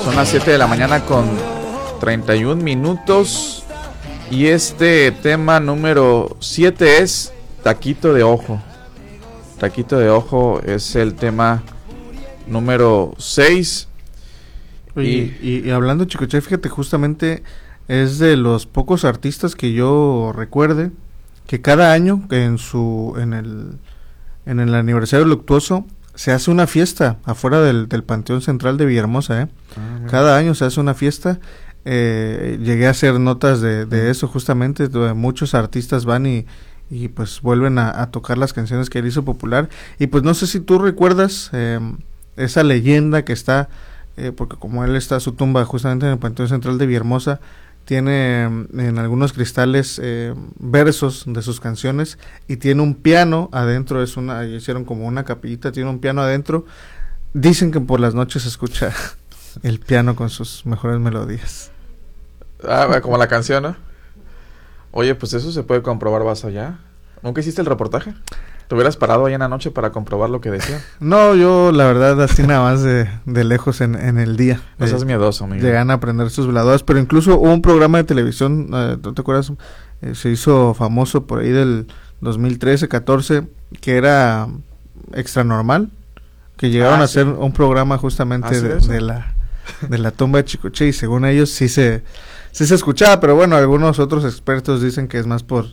Son las 7 de la mañana con 31 minutos. Y este tema número 7 es taquito de ojo. Taquito de ojo es el tema número 6. Y hablando de Chicoche, fíjate, justamente es de los pocos artistas que yo recuerde que cada año en el aniversario luctuoso se hace una fiesta afuera del Panteón Central de Villahermosa, Cada año se hace una fiesta. Llegué a hacer notas de eso justamente, donde muchos artistas van y pues vuelven a tocar las canciones que él hizo popular. Y pues no sé si tú recuerdas esa leyenda que está, porque como él está su tumba justamente en el Panteón Central de Villahermosa, tiene en algunos cristales versos de sus canciones y tiene un piano adentro. Hicieron como una capillita, tiene un piano adentro. Dicen que por las noches se escucha el piano con sus mejores melodías. Como la canción, ¿no? Oye, pues eso se puede comprobar, vas allá. ¿Nunca hiciste el reportaje? ¿Te hubieras parado ahí en la noche para comprobar lo que decía? No, yo la verdad así nada más de lejos en el día. No seas miedoso, amigo. Llegan a aprender sus veladoras, pero incluso hubo un programa de televisión, ¿no te acuerdas? Se hizo famoso por ahí del 2013-14, que era Extra Normal, que llegaron a hacer un programa justamente de la tumba de Chicoche, y según ellos sí se escuchaba, pero bueno, algunos otros expertos dicen que es más por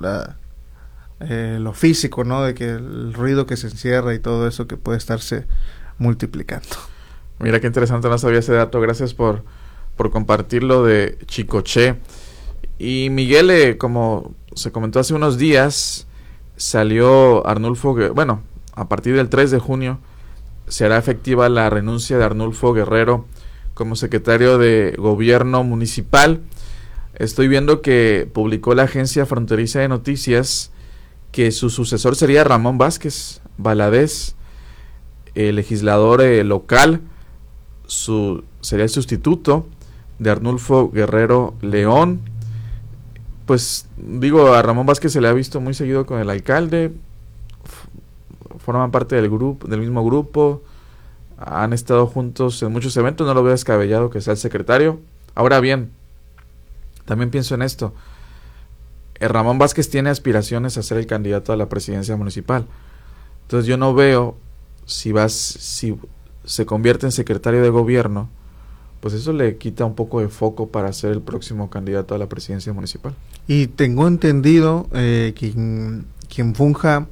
lo físico, ¿no? De que el ruido que se encierra y todo eso que puede estarse multiplicando. Mira qué interesante, no sabía ese dato. Gracias por compartirlo de Chicoche. Y Miguel, como se comentó hace unos días, salió Arnulfo, bueno, a partir del 3 de junio será efectiva la renuncia de Arnulfo Guerrero como secretario de Gobierno Municipal. Estoy viendo que publicó la Agencia Fronteriza de Noticias que su sucesor sería Ramón Vázquez Valadez, el legislador local. Sería el sustituto de Arnulfo Guerrero León. Pues digo, a Ramón Vázquez se le ha visto muy seguido con el alcalde, forman parte del mismo grupo, han estado juntos en muchos eventos, no lo veo descabellado que sea el secretario. Ahora bien, también pienso en esto. Ramón Vázquez tiene aspiraciones a ser el candidato a la presidencia municipal. Entonces yo no veo si se convierte en secretario de gobierno, pues eso le quita un poco de foco para ser el próximo candidato a la presidencia municipal. Y tengo entendido quien funja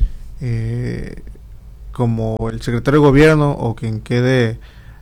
como el secretario de gobierno o quien quede,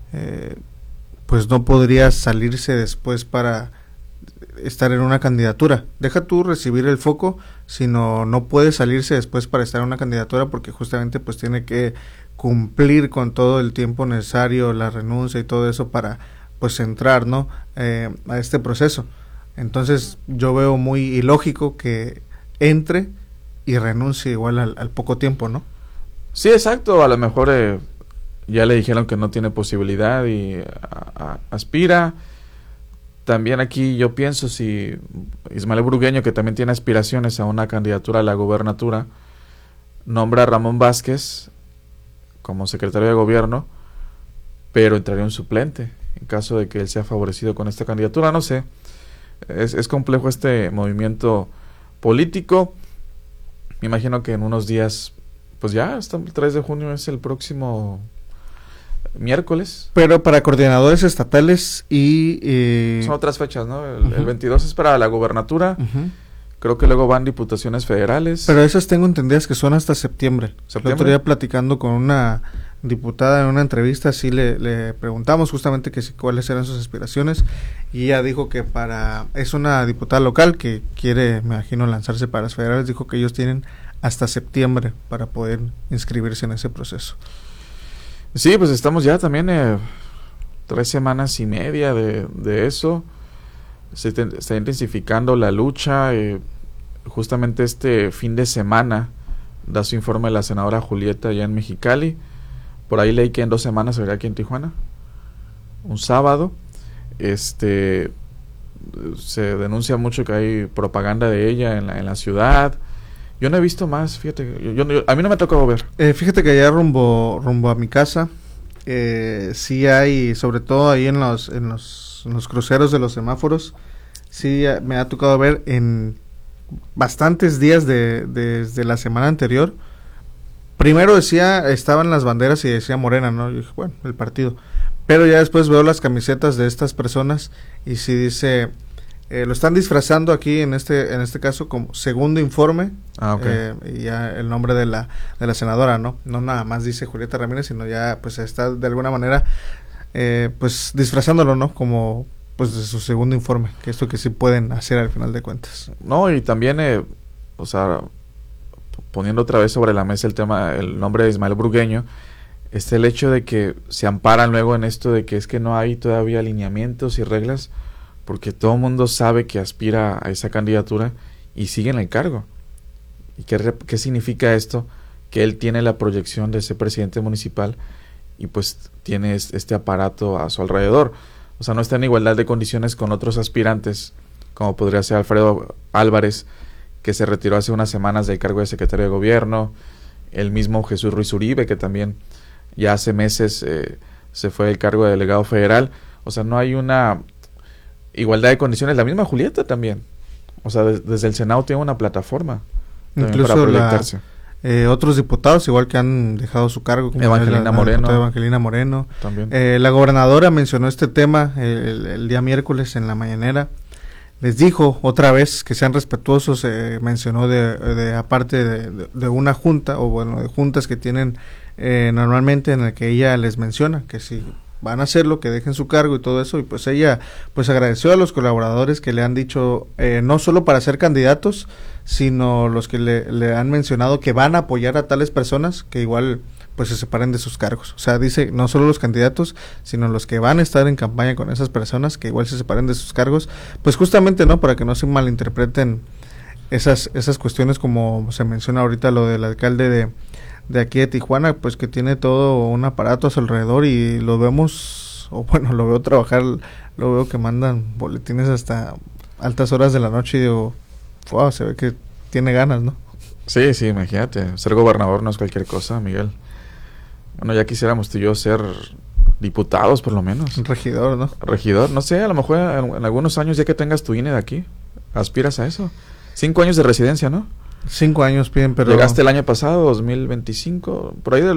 pues no podría salirse después para estar en una candidatura. Deja tú recibir el foco, sino no puede salirse después para estar en una candidatura, porque justamente pues tiene que cumplir con todo el tiempo necesario, la renuncia y todo eso para pues entrar, ¿no? A este proceso. Entonces yo veo muy ilógico que entre y renuncie igual al poco tiempo, ¿no? Sí, exacto. A lo mejor ya le dijeron que no tiene posibilidad y aspira. También aquí yo pienso, si Ismael Burgueño, que también tiene aspiraciones a una candidatura a la gobernatura, nombra a Ramón Vázquez como secretario de gobierno, pero entraría un suplente en caso de que él sea favorecido con esta candidatura. No sé, es complejo este movimiento político. Me imagino que en unos días, pues ya hasta el 3 de junio es el próximo miércoles. Pero para coordinadores estatales y son otras fechas, ¿no? El 22 es para la gobernatura. Creo que luego van diputaciones federales. Pero esas tengo entendidas que son hasta septiembre. El otro día platicando con una diputada en una entrevista, sí le preguntamos justamente que cuáles eran sus aspiraciones, y ella dijo que es una diputada local que quiere, me imagino, lanzarse para las federales. Dijo que ellos tienen hasta septiembre para poder inscribirse en ese proceso. Sí, pues estamos ya también 3 semanas y media de eso. Se está intensificando la lucha. Justamente este fin de semana da su informe la senadora Julieta allá en Mexicali. Por ahí leí que en 2 semanas se verá aquí en Tijuana, un sábado. Se denuncia mucho que hay propaganda de ella en la ciudad. Yo no he visto más, fíjate, a mí no me ha tocado ver. Fíjate que allá rumbo a mi casa sí hay, sobre todo ahí en los cruceros de los semáforos, sí me ha tocado ver en bastantes días desde la semana anterior. Primero estaban las banderas y decía Morena, ¿no? Yo dije, bueno, el partido. Pero ya después veo las camisetas de estas personas y sí dice, lo están disfrazando aquí en este caso como segundo informe. Y ya el nombre de la senadora, ¿no? No nada más dice Julieta Ramírez, sino ya pues está de alguna manera pues disfrazándolo, ¿no? Como pues de su segundo informe, que esto que sí pueden hacer al final de cuentas. No, y también, o sea, poniendo otra vez sobre la mesa el nombre de Ismael Burgueño, el hecho de que se amparan luego en esto de que es que no hay todavía alineamientos y reglas, porque todo el mundo sabe que aspira a esa candidatura y sigue en el cargo. ¿Y qué significa esto? Que él tiene la proyección de ser presidente municipal y pues tiene este aparato a su alrededor. O sea, no está en igualdad de condiciones con otros aspirantes, como podría ser Alfredo Álvarez, que se retiró hace unas semanas del cargo de secretario de gobierno, el mismo Jesús Ruiz Uribe, que también ya hace meses se fue del cargo de delegado federal. O sea, no hay una igualdad de condiciones. La misma Julieta también. O sea, desde el Senado tiene una plataforma incluso para proyectarse. Otros diputados igual que han dejado su cargo, como Evangelina Moreno también. La gobernadora mencionó este tema el día miércoles en la mañanera. Les dijo otra vez que sean respetuosos. Mencionó aparte de una junta, o bueno, de juntas que tienen normalmente, en el que ella les menciona que si van a hacerlo, que dejen su cargo y todo eso. Y pues ella pues agradeció a los colaboradores que le han dicho, no solo para ser candidatos, sino los que le han mencionado que van a apoyar a tales personas, que igual pues se separen de sus cargos. O sea, dice, no solo los candidatos, sino los que van a estar en campaña con esas personas, que igual se separen de sus cargos, pues justamente, ¿no? Para que no se malinterpreten esas cuestiones, como se menciona ahorita lo del alcalde de aquí de Tijuana, pues que tiene todo un aparato a su alrededor y lo vemos, o bueno, lo veo trabajar, lo veo que mandan boletines hasta altas horas de la noche y digo, wow, se ve que tiene ganas, ¿no? Sí, imagínate, ser gobernador no es cualquier cosa, Miguel. Bueno, ya quisiéramos tú y yo ser diputados, por lo menos. Un regidor, ¿no? Regidor, no sé, a lo mejor en algunos años, ya que tengas tu INE de aquí, aspiras a eso. 5 años de residencia, ¿no? 5 años piden, pero... Llegaste el año pasado, 2025, por ahí del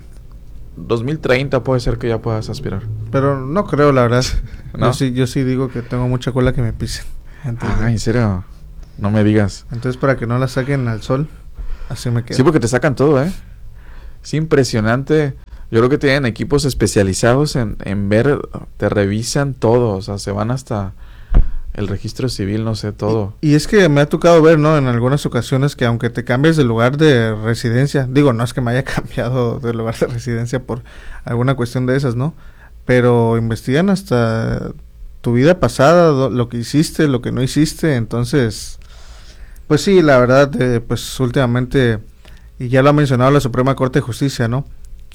2030 puede ser que ya puedas aspirar. Pero no creo, la verdad. ¿No? Yo sí digo que tengo mucha cola que me pisen. ¿En serio? No me digas. Entonces, para que no la saquen al sol, así me quedo. Sí, porque te sacan todo, ¿eh? Es impresionante. Yo creo que tienen equipos especializados en ver, te revisan todo, o sea, se van hasta el registro civil, no sé, todo. Y es que me ha tocado ver, ¿no? En algunas ocasiones que aunque te cambies de lugar de residencia, digo, no es que me haya cambiado de lugar de residencia por alguna cuestión de esas, ¿no? Pero investigan hasta tu vida pasada, lo que hiciste, lo que no hiciste, entonces, pues sí, la verdad, pues últimamente, y ya lo ha mencionado la Suprema Corte de Justicia, ¿no?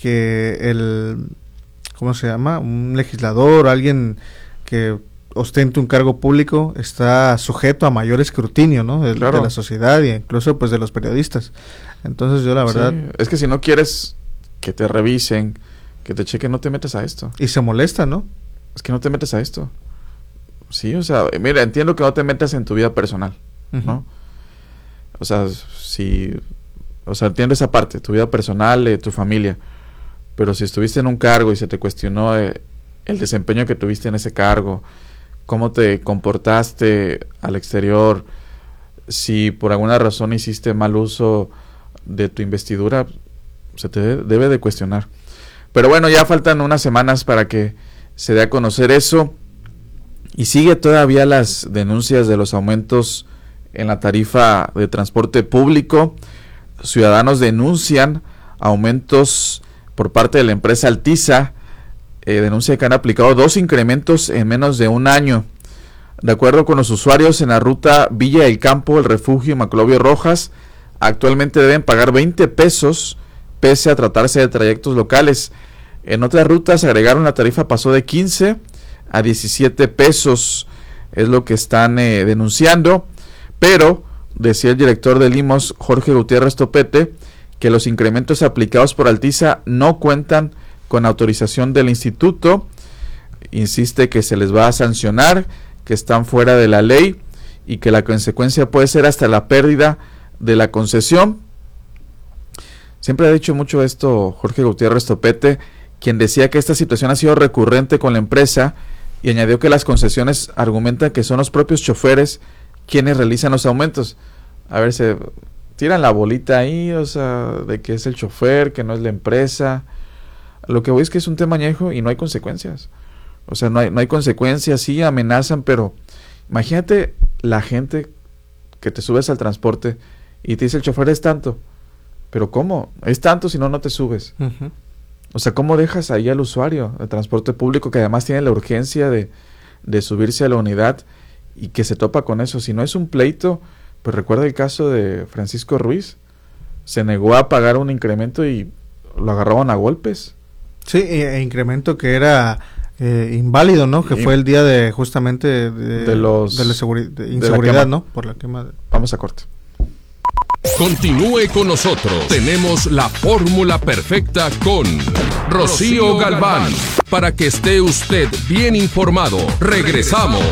Que ¿cómo se llama? Un legislador, alguien que ostente un cargo público, está sujeto a mayor escrutinio, ¿no? Claro. De la sociedad e incluso pues de los periodistas. Entonces yo la verdad... Sí, es que si no quieres que te revisen, que te chequen, no te metes a esto. Y se molesta, ¿no? Es que no te metes a esto. Sí, o sea, mira, entiendo que no te metas en tu vida personal, ¿no? O sea, entiendo esa parte, tu vida personal, tu familia. Pero si estuviste en un cargo y se te cuestionó el desempeño que tuviste en ese cargo, cómo te comportaste al exterior, si por alguna razón hiciste mal uso de tu investidura, se te debe de cuestionar. Pero bueno, ya faltan unas semanas para que se dé a conocer eso. Y sigue todavía las denuncias de los aumentos en la tarifa de transporte público. Ciudadanos denuncian aumentos por parte de la empresa Altiza. Denuncia que han aplicado 2 incrementos en menos de un año. De acuerdo con los usuarios, en la ruta Villa del Campo, El Refugio y Maclovio Rojas, actualmente deben pagar 20 pesos, pese a tratarse de trayectos locales. En otras rutas agregaron la tarifa, pasó de 15 a 17 pesos, es lo que están denunciando. Pero, decía el director de Limos, Jorge Gutiérrez Topete, que los incrementos aplicados por Altiza no cuentan con autorización del instituto. Insiste que se les va a sancionar, que están fuera de la ley y que la consecuencia puede ser hasta la pérdida de la concesión. Siempre ha dicho mucho esto Jorge Gutiérrez Topete, quien decía que esta situación ha sido recurrente con la empresa, y añadió que las concesiones argumentan que son los propios choferes quienes realizan los aumentos. A ver, se tiran la bolita ahí, o sea, de que es el chofer, que no es la empresa. Lo que voy es que es un tema añejo y no hay consecuencias. O sea, no hay consecuencias, sí amenazan, pero imagínate la gente que te subes al transporte y te dice el chofer es tanto. Pero ¿cómo? Es tanto, si no, no te subes. Uh-huh. O sea, ¿cómo dejas ahí al usuario de transporte público que además tiene la urgencia de subirse a la unidad y que se topa con eso? Si no es un pleito, pues recuerda el caso de Francisco Ruiz. Se negó a pagar un incremento y lo agarraban a golpes. Sí, incremento que era inválido, ¿no? Que fue el día de justamente de la inseguridad, ¿no? Por la quema. Vamos a corte. Continúe con nosotros. Tenemos la fórmula perfecta con Rocío Galván. Para que esté usted bien informado. Regresamos.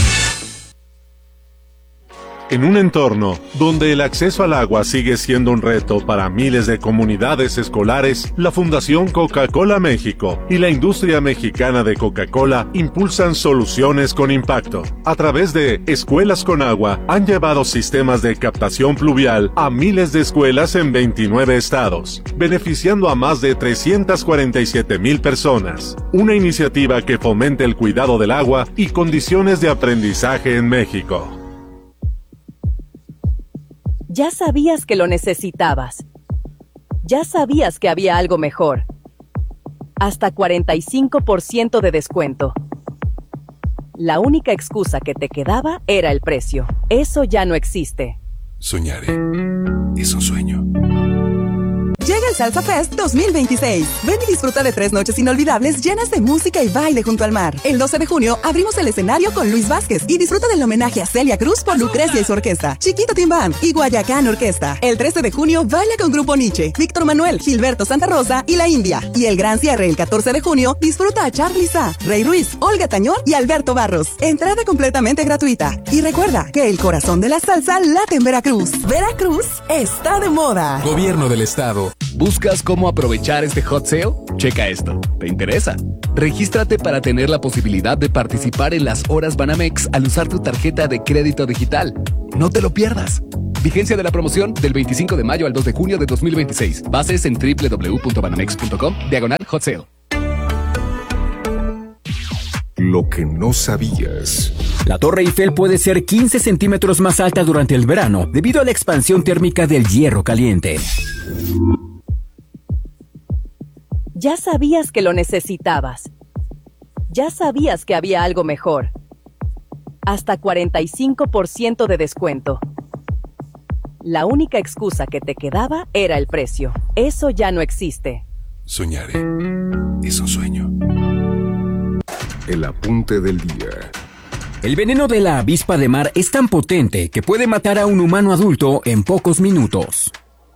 En un entorno donde el acceso al agua sigue siendo un reto para miles de comunidades escolares, la Fundación Coca-Cola México y la industria mexicana de Coca-Cola impulsan soluciones con impacto. A través de Escuelas con Agua, han llevado sistemas de captación pluvial a miles de escuelas en 29 estados, beneficiando a más de 347,000 personas. Una iniciativa que fomente el cuidado del agua y condiciones de aprendizaje en México. Ya sabías que lo necesitabas. Ya sabías que había algo mejor. Hasta 45% de descuento. La única excusa que te quedaba era el precio. Eso ya no existe. Soñaré. Es un sueño. Llega el Salsa Fest 2026. Ven y disfruta de 3 noches inolvidables llenas de música y baile junto al mar. El 12 de junio abrimos el escenario con Luis Vázquez y disfruta del homenaje a Celia Cruz por Lucrecia y su orquesta, Chiquito Tim Band y Guayacán Orquesta. El 13 de junio baila con Grupo Nietzsche, Víctor Manuel, Gilberto Santa Rosa y La India. Y el gran cierre el 14 de junio disfruta a Charly Sa, Rey Ruiz, Olga Tañón y Alberto Barros. Entrada completamente gratuita. Y recuerda que el corazón de la salsa late en Veracruz. Veracruz está de moda. Gobierno del Estado. ¿Buscas cómo aprovechar este hot sale? Checa esto. ¿Te interesa? Regístrate para tener la posibilidad de participar en las horas Banamex al usar tu tarjeta de crédito digital. No te lo pierdas. Vigencia de la promoción del 25 de mayo al 2 de junio de 2026. Bases en www.banamex.com/hot sale. Lo que no sabías. La Torre Eiffel puede ser 15 centímetros más alta durante el verano debido a la expansión térmica del hierro caliente. Ya sabías que lo necesitabas. Ya sabías que había algo mejor. Hasta 45% de descuento. La única excusa que te quedaba era el precio. Eso ya no existe. Soñaré. Es un sueño. El apunte del día. El veneno de la avispa de mar es tan potente que puede matar a un humano adulto en pocos minutos.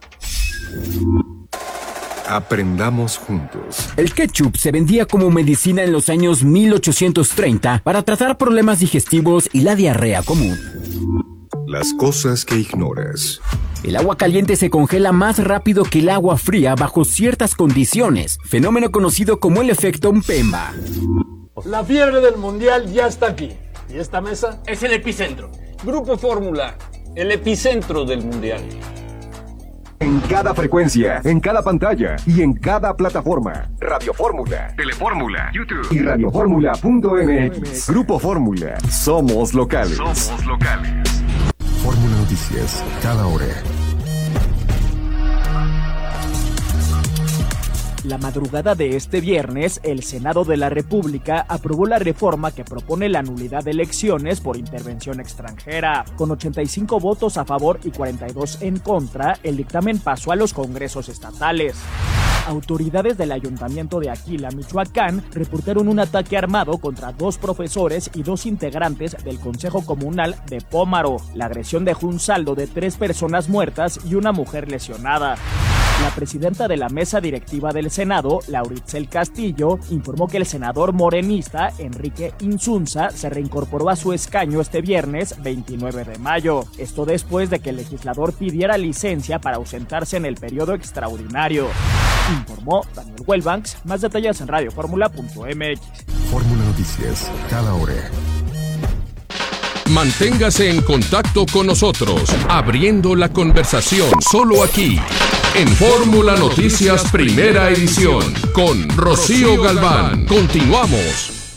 Aprendamos juntos. El ketchup se vendía como medicina en los años 1830 para tratar problemas digestivos y la diarrea común. Las cosas que ignoras. El agua caliente se congela más rápido que el agua fría bajo ciertas condiciones, fenómeno conocido como el efecto Mpemba. La fiebre del mundial ya está aquí. ¿Y esta mesa? Es el epicentro. Grupo Fórmula, el epicentro del mundial. En cada frecuencia, en cada pantalla y en cada plataforma. Radio Fórmula, Telefórmula, YouTube y radioformula.mx. Grupo Fórmula. Somos locales. Somos locales. Fórmula Noticias, cada hora. La madrugada de este viernes, el Senado de la República aprobó la reforma que propone la nulidad de elecciones por intervención extranjera. Con 85 votos a favor y 42 en contra, el dictamen pasó a los congresos estatales. Autoridades del Ayuntamiento de Aquila, Michoacán, reportaron un ataque armado contra 2 profesores y 2 integrantes del Consejo Comunal de Pómaro. La agresión dejó un saldo de 3 personas muertas y una mujer lesionada. La presidenta de la mesa directiva del Senado, Lauritzel Castillo, informó que el senador morenista Enrique Insunza se reincorporó a su escaño este viernes 29 de mayo. Esto después de que el legislador pidiera licencia para ausentarse en el periodo extraordinario. Informó Daniel Wellbanks. Más detalles en radioformula.mx. Fórmula Noticias, cada hora. Manténgase en contacto con nosotros, abriendo la conversación solo aquí, en Fórmula Noticias Primera Edición, con Rocío Galván. Continuamos.